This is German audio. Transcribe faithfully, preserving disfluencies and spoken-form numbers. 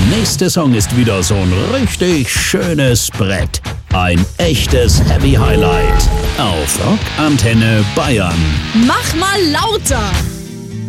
nächste Song ist wieder so ein richtig schönes Brett. Ein echtes Heavy Highlight auf Rock Antenne Bayern. Mach mal lauter!